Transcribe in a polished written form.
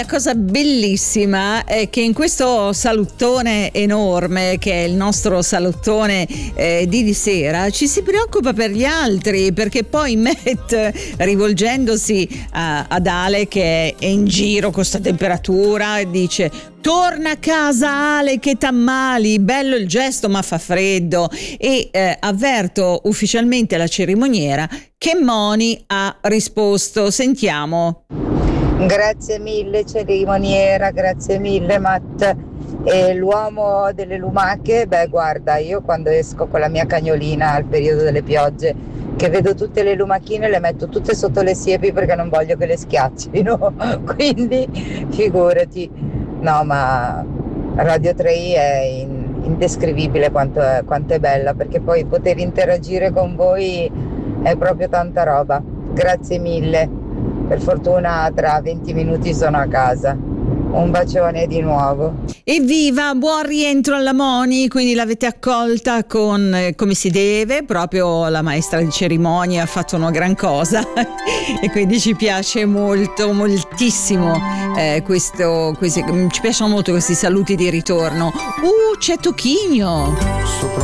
cosa bellissima è che in questo salottone enorme, che è il nostro salottone di sera, ci si preoccupa per gli altri, perché poi Matt, rivolgendosi ad Ale che è in giro con sta temperatura, dice: torna a casa Ale che t'ammali, bello il gesto ma fa freddo, e avverto ufficialmente la cerimoniera che Moni ha risposto. Sentiamo. Grazie mille cerimoniera, grazie mille Matt. E l'uomo delle lumache, beh guarda, io quando esco con la mia cagnolina al periodo delle piogge, che vedo tutte le lumachine, le metto tutte sotto le siepi perché non voglio che le schiaccino, quindi figurati. No, ma Radio 3 è indescrivibile quanto è bella, perché poi poter interagire con voi è proprio tanta roba. Grazie mille, per fortuna tra 20 minuti sono a casa. Un bacione di nuovo. Evviva, buon rientro alla Moni, quindi l'avete accolta con come si deve, proprio la maestra di cerimonia ha fatto una gran cosa e quindi ci piace molto, moltissimo ci piacciono molto questi saluti di ritorno. C'è Tocchigno!